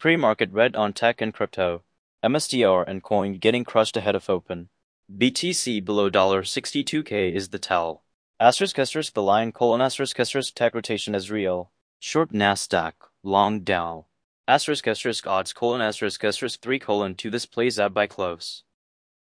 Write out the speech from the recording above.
Pre-market red on tech and crypto. MSTR and coin getting crushed ahead of open. BTC below $62K is the tell. *** the line: *** tech rotation is real. Short Nasdaq, long Dow. *** odds: *** 3: 2 this plays out by close.